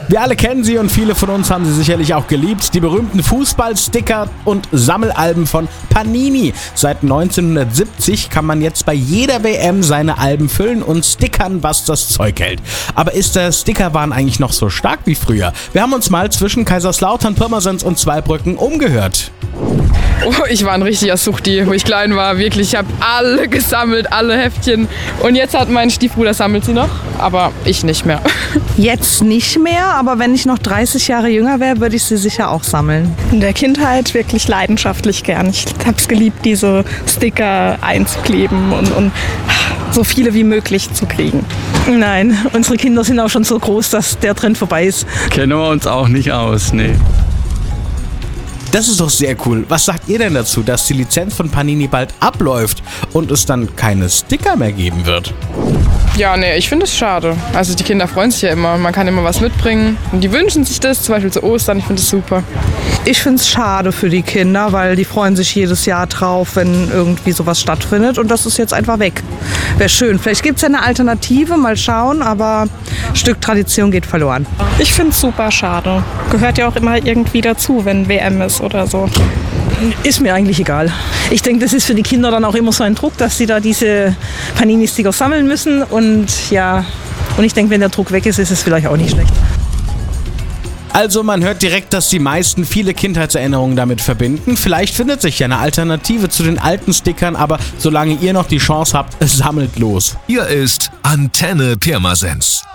Wir alle kennen sie und viele von uns haben sie sicherlich auch geliebt. Die berühmten Fußballsticker und Sammelalben von Panini. Seit 1970 kann man jetzt bei jeder WM seine Alben füllen und stickern, was das Zeug hält. Aber ist der Stickerwahn eigentlich noch so stark wie früher? Wir haben uns mal zwischen Kaiserslautern, Pirmasens und Zweibrücken umgehört. Oh, ich war ein richtiger Suchti, wo ich klein war. Wirklich, ich habe alle gesammelt, alle Heftchen. Und jetzt hat mein Stiefbruder, sammelt sie noch, aber ich nicht mehr. Jetzt nicht mehr, aber wenn ich noch 30 Jahre jünger wäre, würde ich sie sicher auch sammeln. In der Kindheit wirklich leidenschaftlich gern. Ich habe es geliebt, diese Sticker einzukleben und so viele wie möglich zu kriegen. Nein, unsere Kinder sind auch schon so groß, dass der Trend vorbei ist. Kennen wir uns auch nicht aus, nee. Das ist doch sehr cool. Was sagt ihr denn dazu, dass die Lizenz von Panini bald abläuft und es dann keine Sticker mehr geben wird? Ja, nee, ich finde es schade. Also die Kinder freuen sich ja immer. Man kann immer was mitbringen. Und die wünschen sich das, zum Beispiel zu Ostern. Ich finde es super. Ich finde es schade für die Kinder, weil die freuen sich jedes Jahr drauf, wenn irgendwie sowas stattfindet. Und das ist jetzt einfach weg. Wäre schön. Vielleicht gibt es ja eine Alternative, mal schauen. Aber ein Stück Tradition geht verloren. Ich finde es super schade. Gehört ja auch immer irgendwie dazu, wenn WM ist oder so. Ist mir eigentlich egal. Ich denke, das ist für die Kinder dann auch immer so ein Druck, dass sie da diese Panini-Sticker sammeln müssen. Und ja, und ich denke, wenn der Druck weg ist, ist es vielleicht auch nicht schlecht. Also man hört direkt, dass die meisten viele Kindheitserinnerungen damit verbinden. Vielleicht findet sich ja eine Alternative zu den alten Stickern, aber solange ihr noch die Chance habt, sammelt los. Hier ist Antenne Pirmasens.